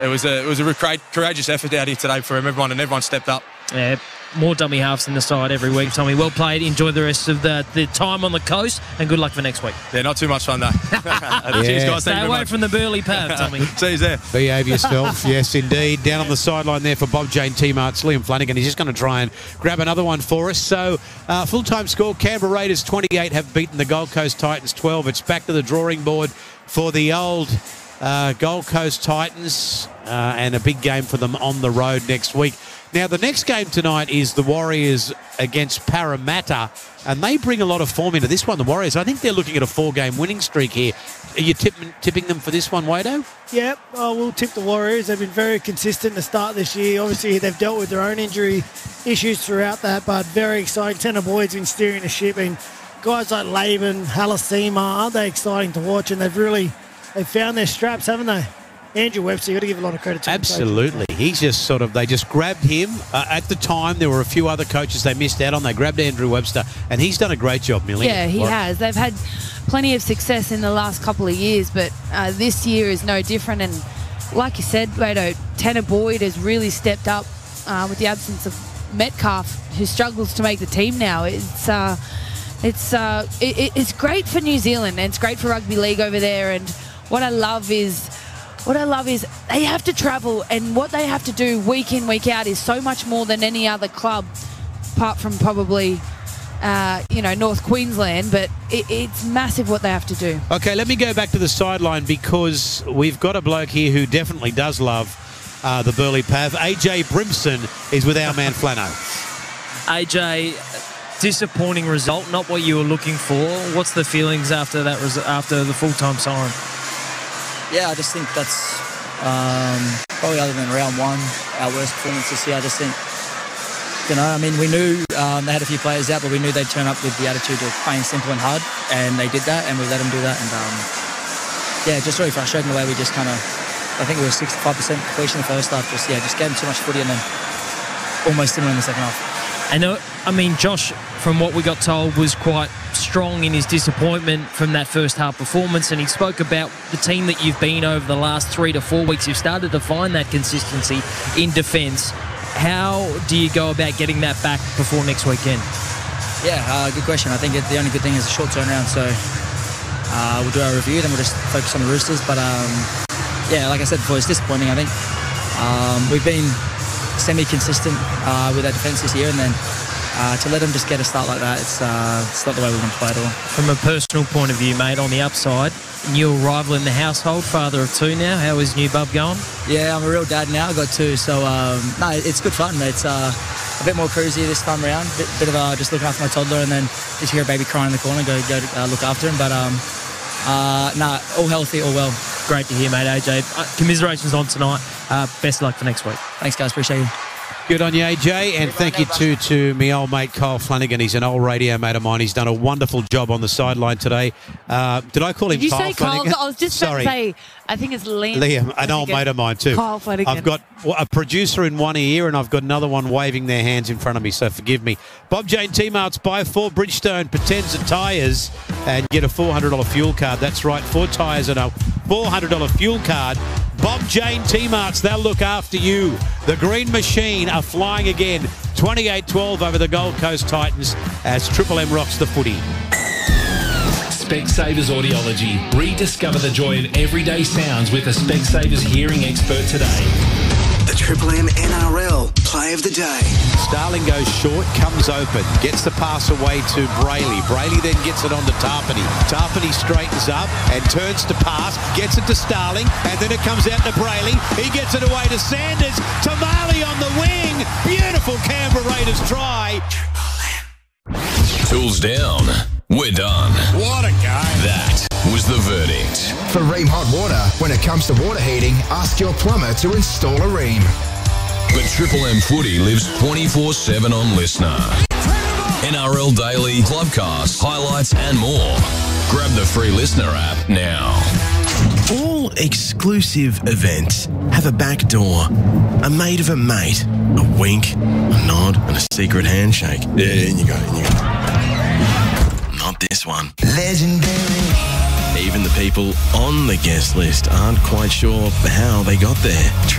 it was a courageous effort out here today for everyone, and everyone stepped up. Yeah, more dummy halves in the side every week, Tommy. Well played. Enjoy the rest of the time on the coast, and good luck for next week. Yeah, not too much fun, though. Cheers, guys. Stay away from the Burley Pav, Tommy. See you there. Behave yourself. Yes, indeed. Down on the sideline there for Bob Jane T-Mart's Liam Flanagan. He's just going to try and grab another one for us. So, full-time score, Canberra Raiders 28 have beaten the Gold Coast Titans 12. It's back to the drawing board for the old Gold Coast Titans, and a big game for them on the road next week. Now, the next game tonight is the Warriors against Parramatta, and they bring a lot of form into this one, the Warriors. I think they're looking at a 4-game winning streak here. Are you tipping them for this one, Wado? Yep, we'll tip the Warriors. They've been very consistent to start this year. Obviously, they've dealt with their own injury issues throughout that, but very exciting. Tanner Boyd's been steering the ship, and guys like Laban, Halasima, aren't they exciting to watch? And they've found their straps, haven't they? Andrew Webster, you've got to give a lot of credit to him. Absolutely. He's just they just grabbed him. At the time, there were a few other coaches they missed out on. They grabbed Andrew Webster, and he's done a great job, Millie. Yeah, he has. They've had plenty of success in the last couple of years, but this year is no different. And like you said, Wado, Tanner Boyd has really stepped up with the absence of Metcalf, who struggles to make the team now. It's great for New Zealand, and it's great for rugby league over there. And what I love is they have to travel, and what they have to do week in, week out is so much more than any other club, apart from probably, North Queensland. But it's massive what they have to do. Okay, let me go back to the sideline, because we've got a bloke here who definitely does love the Burley Pav. AJ Brimson is with our man Flano. AJ, disappointing result, not what you were looking for. What's the feelings after that? After the full-time siren? Yeah, I just think that's probably, other than round one, our worst performance this year. I just think, we knew they had a few players out, but we knew they'd turn up with the attitude of playing simple and hard, and they did that, and we let them do that. And just really frustrating the way we just I think we were 65% completion in the first half. Just getting too much footy, and then almost similar in the second half. And Josh, from what we got told, was quite strong in his disappointment from that first half performance, and he spoke about the team that you've been over the last 3 to 4 weeks. You've started to find that consistency in defence. How do you go about getting that back before next weekend? Yeah, good question. I think the only good thing is a short turnaround, so we'll do our review, then we'll just focus on the Roosters. But like I said before, it's disappointing. I think we've been semi-consistent with our defence this year, and then to let them just get a start like that, it's not the way we want to play at all. From a personal point of view, mate, on the upside, new arrival in the household, father of 2 now. How is new bub going? Yeah, I'm a real dad now. I've got 2, so it's good fun. It's a bit more cruisy this time around. Bit of just looking after my toddler, and then just hear a baby crying in the corner, go look after him. But all healthy, all well. Great to hear, mate, AJ. Commiserations on tonight. Best of luck for next week. Thanks, guys. Appreciate you. Good on you, AJ, and thank you to me old mate Kyle Flanagan. He's an old radio mate of mine. He's done a wonderful job on the sideline today. Did I call him Kyle Flanagan? I was just about to say, I think it's Liam. Liam, an old mate of mine too. Kyle Flanagan. I've got a producer in one ear, and I've got another one waving their hands in front of me, so forgive me. Bob Jane T-Mart's buy 4 Bridgestone Potenza tyres and get a $400 fuel card. That's right, 4 tyres and a $400 fuel card. Bob Jane T-Mart's, they'll look after you. The Green Machine are flying again. 28-12 over the Gold Coast Titans as Triple M rocks the footy. Specsavers Audiology. Rediscover the joy of everyday sounds with a Specsavers hearing expert today. The Triple M NRL Play of the Day. Starling goes short, comes open, gets the pass away to Brayley. Brayley then gets it on to Tarpany. Tarpany straightens up and turns to pass, gets it to Starling, and then it comes out to Brayley. He gets it away to Sanders. Tamale on the wing. Beautiful Canberra Raiders try. Tools down. We're done. What a game. That was the verdict. For Rheem Hot Water, when it comes to water heating, ask your plumber to install a Rheem. But Triple M Footy lives 24/7 on Listener. NRL Daily, Clubcast, highlights and more. Grab the free Listener app now. All exclusive events have a back door, a mate of a mate, a wink, a nod, and a secret handshake. Yeah, in you go, in you go. Not this one. Legendary. Even the people on the guest list aren't quite sure how they got there.